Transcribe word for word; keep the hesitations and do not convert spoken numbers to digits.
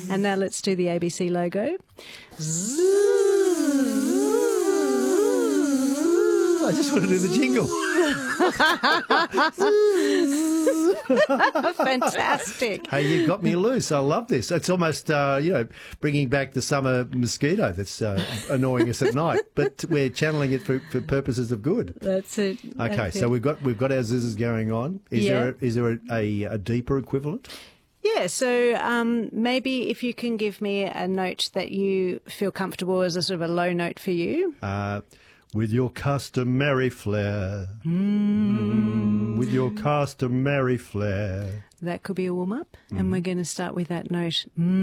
And now let's do the A B C logo. I just want to do the jingle. Fantastic. Hey, you got me loose. I love this. It's almost, uh, you know, bringing back the summer mosquito that's uh, annoying us at night, but we're channeling it for, for purposes of good. That's it. Okay, That's so it. we've got we've got our zizzes going on. Is Yeah. there a, is there a, a, a deeper equivalent? Yeah, so um, maybe if you can give me a note that you feel comfortable as a sort of a low note for you. Uh, with your customary flair. Mm, with your customary flair. That could be a warm-up. And we're going to start with that note. Mm.